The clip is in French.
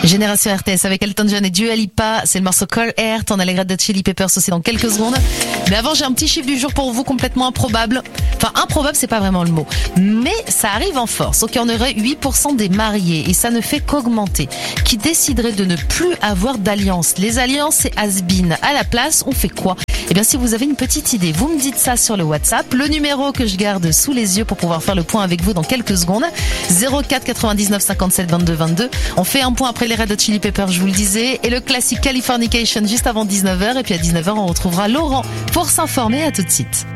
Génération RTS avec Elton John et Dua Lipa, c'est le morceau Call Earth, on a les grades de Chili Peppers aussi dans quelques secondes. Mais avant, j'ai un petit chiffre du jour pour vous complètement improbable. Enfin, improbable, c'est pas vraiment le mot. Mais ça arrive en force. Ok, on aurait 8% des mariés et ça ne fait qu'augmenter. Qui déciderait de ne plus avoir d'alliance? Les alliances, c'est has-been. À la place, on fait quoi? Eh bien, si vous avez une petite idée, vous me dites ça sur le WhatsApp. Le numéro que je garde sous les yeux pour pouvoir faire le point avec vous dans quelques secondes. 04 99 57 22 22. On fait un point après les Red Hot Chili Peppers, je vous le disais. Et le classique Californication juste avant 19h. Et puis à 19h, on retrouvera Laurent pour s'informer. À tout de suite.